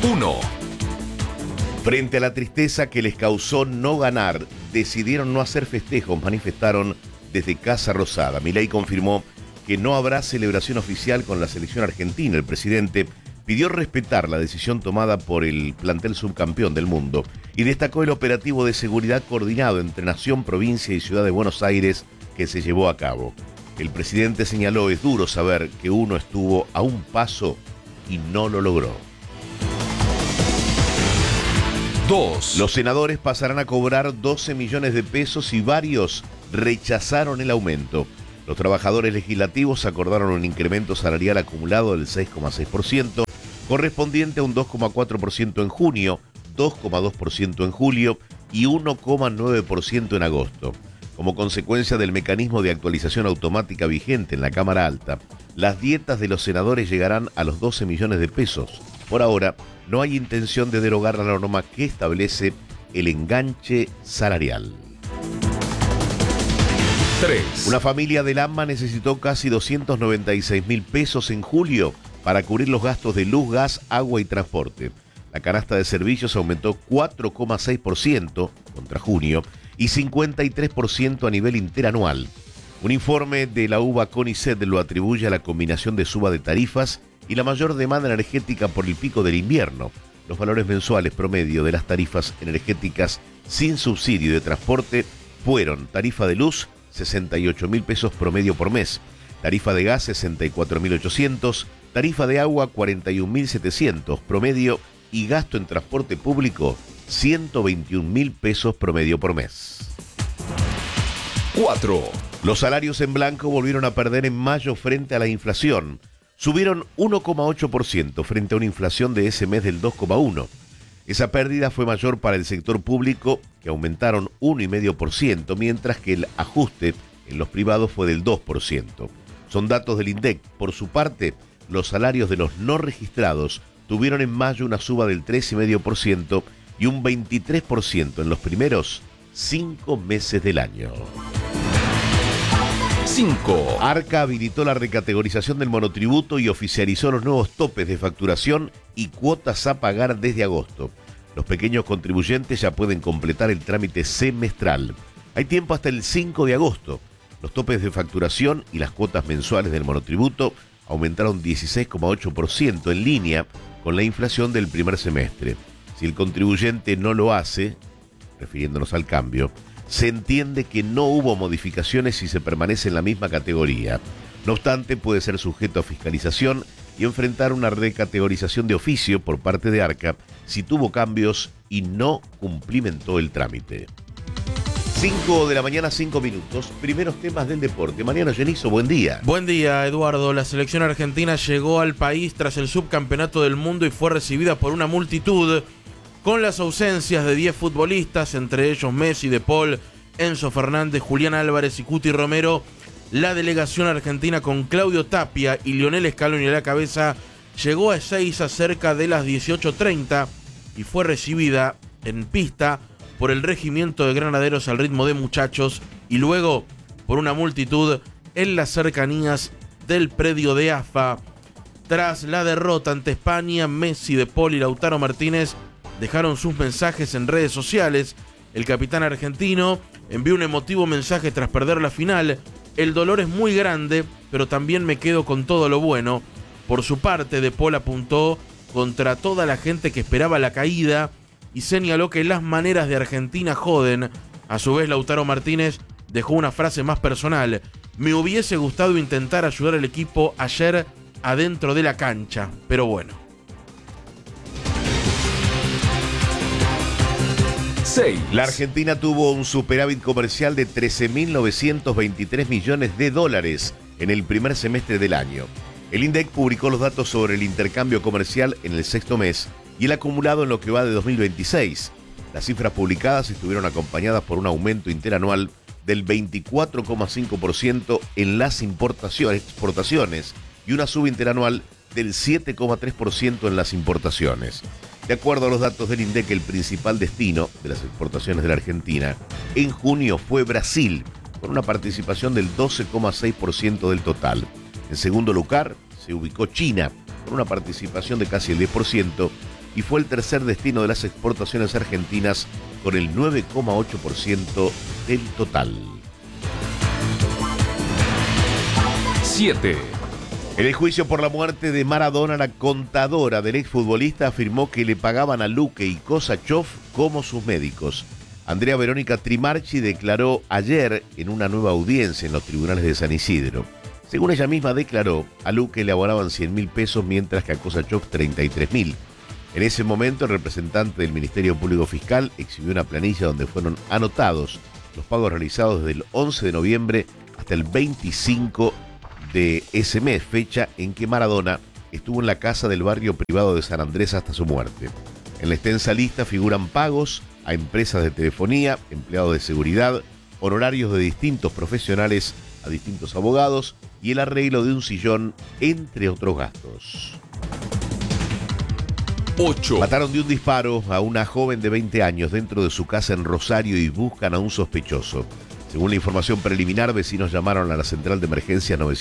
1. Frente a la tristeza que les causó no ganar, decidieron no hacer festejos, manifestaron desde Casa Rosada. Milei confirmó que no habrá celebración oficial con la selección argentina. El presidente pidió respetar la decisión tomada por el plantel subcampeón del mundo y destacó el operativo de seguridad coordinado entre Nación, provincia y Ciudad de Buenos Aires que se llevó a cabo. El presidente señaló: es duro saber que uno estuvo a un paso y no lo logró. 2. Los senadores pasarán a cobrar 12 millones de pesos y varios rechazaron el aumento. Los trabajadores legislativos acordaron un incremento salarial acumulado del 6,6%, correspondiente a un 2,4% en junio, 2,2% en julio y 1,9% en agosto. Como consecuencia del mecanismo de actualización automática vigente en la Cámara Alta, las dietas de los senadores llegarán a los 12 millones de pesos. Por ahora, no hay intención de derogar la norma que establece el enganche salarial. 3. Una familia de Lama necesitó casi 296.000 pesos en julio para cubrir los gastos de luz, gas, agua y transporte. La canasta de servicios aumentó 4,6% contra junio y 53% a nivel interanual. Un informe de la UBA CONICET lo atribuye a la combinación de suba de tarifas y la mayor demanda energética por el pico del invierno. Los valores mensuales promedio de las tarifas energéticas sin subsidio de transporte fueron: tarifa de luz, 68.000 pesos promedio por mes, tarifa de gas, 64.800, tarifa de agua, 41.700 promedio y gasto en transporte público, 121.000 pesos promedio por mes. 4. Los salarios en blanco volvieron a perder en mayo frente a la inflación. Subieron 1,8% frente a una inflación de ese mes del 2,1%. Esa pérdida fue mayor para el sector público, que aumentaron 1,5%, mientras que el ajuste en los privados fue del 2%. Son datos del INDEC. Por su parte, los salarios de los no registrados tuvieron en mayo una suba del 3,5% y un 23% en los primeros 5 meses del año. 5. Arca habilitó la recategorización del monotributo y oficializó los nuevos topes de facturación y cuotas a pagar desde agosto. Los pequeños contribuyentes ya pueden completar el trámite semestral. Hay tiempo hasta el 5 de agosto. Los topes de facturación y las cuotas mensuales del monotributo aumentaron 16,8% en línea con la inflación del primer semestre. Si el contribuyente no lo hace, refiriéndonos al cambio, se entiende que no hubo modificaciones si se permanece en la misma categoría. No obstante, puede ser sujeto a fiscalización y enfrentar una recategorización de oficio por parte de Arca si tuvo cambios y no cumplimentó el trámite. 5 de la mañana, 5 minutos. Primeros temas del deporte. Mariano Genizo, buen día. Buen día, Eduardo. La selección argentina llegó al país tras el subcampeonato del mundo y fue recibida por una multitud, con las ausencias de 10 futbolistas, entre ellos Messi, De Paul, Enzo Fernández, Julián Álvarez y Cuti Romero. La delegación argentina, con Claudio Tapia y Lionel Scaloni a la cabeza, llegó a Ezeiza cerca de las 18:30 y fue recibida en pista por el regimiento de granaderos al ritmo de muchachos y luego por una multitud en las cercanías del predio de AFA. Tras la derrota ante España, Messi, De Paul y Lautaro Martínez dejaron sus mensajes en redes sociales. El capitán argentino envió un emotivo mensaje tras perder la final: el dolor es muy grande, pero también me quedo con todo lo bueno. Por su parte, De Paul apuntó contra toda la gente que esperaba la caída y señaló que las maneras de Argentina joden. A su vez, Lautaro Martínez dejó una frase más personal: me hubiese gustado intentar ayudar al equipo ayer adentro de la cancha, pero bueno. 6. La Argentina tuvo un superávit comercial de 13.923 millones de dólares en el primer semestre del año. El INDEC publicó los datos sobre el intercambio comercial en el sexto mes y el acumulado en lo que va de 2026. Las cifras publicadas estuvieron acompañadas por un aumento interanual del 24,5% en las exportaciones y una suba interanual del 7,3% en las importaciones. De acuerdo a los datos del INDEC, el principal destino de las exportaciones de la Argentina en junio fue Brasil, con una participación del 12,6% del total. En segundo lugar se ubicó China, con una participación de casi el 10%, y fue el tercer destino de las exportaciones argentinas con el 9,8% del total. 7. En el juicio por la muerte de Maradona, la contadora del exfutbolista afirmó que le pagaban a Luque y Kosachov como sus médicos. Andrea Verónica Trimarchi declaró ayer en una nueva audiencia en los tribunales de San Isidro. Según ella misma declaró, a Luque le abonaban 100.000 pesos, mientras que a Kosachov 33.000. En ese momento, el representante del Ministerio Público Fiscal exhibió una planilla donde fueron anotados los pagos realizados desde el 11 de noviembre hasta el 25 de ese mes, fecha en que Maradona estuvo en la casa del barrio privado de San Andrés hasta su muerte. En la extensa lista figuran pagos a empresas de telefonía, empleados de seguridad, honorarios de distintos profesionales a distintos abogados y el arreglo de un sillón, entre otros gastos. 8. Mataron de un disparo a una joven de 20 años dentro de su casa en Rosario y buscan a un sospechoso. Según la información preliminar, vecinos llamaron a la central de emergencia 911